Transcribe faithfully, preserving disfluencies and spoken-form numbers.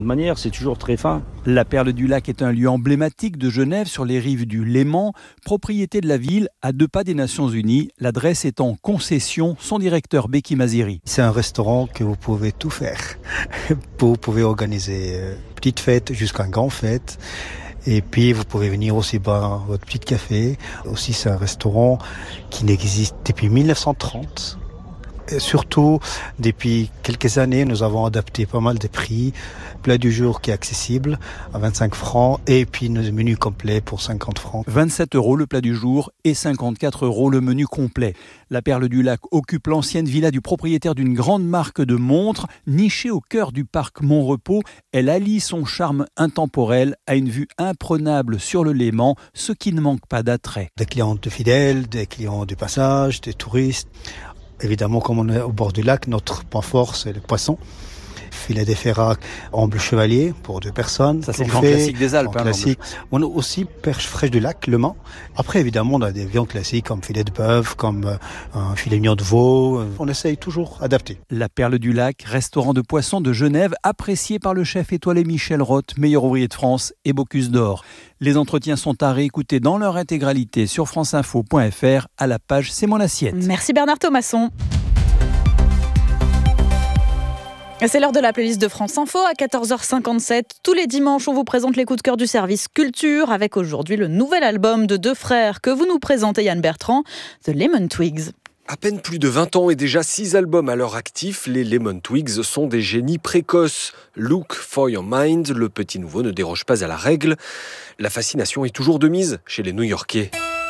De manière, c'est toujours très fin. La Perle du Lac est un lieu emblématique de Genève sur les rives du Léman, propriété de la ville à deux pas des Nations Unies. L'adresse est en concession, son directeur Beki Maziri. C'est un restaurant que vous pouvez tout faire. Vous pouvez organiser une petite fête jusqu'à une grande fête. Et puis vous pouvez venir aussi boire votre petit café. Aussi c'est un restaurant qui n'existe depuis mille neuf cent trente. Et surtout, depuis quelques années, nous avons adapté pas mal de prix. Plat du jour qui est accessible à vingt-cinq francs et puis nos menus complets pour cinquante francs. vingt-sept euros le plat du jour et cinquante-quatre euros le menu complet. La Perle du Lac occupe l'ancienne villa du propriétaire d'une grande marque de montres. Nichée au cœur du parc Montrepos, elle allie son charme intemporel à une vue imprenable sur le Léman, ce qui ne manque pas d'attrait. Des clients fidèles, des clients du passage, des touristes. Évidemment, comme on est au bord du lac, notre point fort, c'est le poisson. Filet des ferraques en bleu chevalier pour deux personnes. Ça, c'est le grand classique des Alpes. Hein, classique. On a aussi perche fraîche du lac, le Mans. Après, évidemment, on a des viandes classiques comme filet de bœuf, comme un filet mignon de veau. On essaye toujours d'adapter. La Perle du Lac, restaurant de poissons de Genève, apprécié par le chef étoilé Michel Roth, meilleur ouvrier de France et Bocuse d'Or. Les entretiens sont à réécouter dans leur intégralité sur franceinfo point f r à la page C'est mon assiette. Merci Bernard Thomasson. C'est l'heure de la playlist de France Info à quatorze heures cinquante-sept. Tous les dimanches, on vous présente les coups de cœur du service culture avec aujourd'hui le nouvel album de deux frères que vous nous présentez, Yann Bertrand, The Lemon Twigs. À peine plus de vingt ans et déjà six albums à leur actif, les Lemon Twigs sont des génies précoces. Look for your mind, le petit nouveau ne déroge pas à la règle. La fascination est toujours de mise chez les New-Yorkais.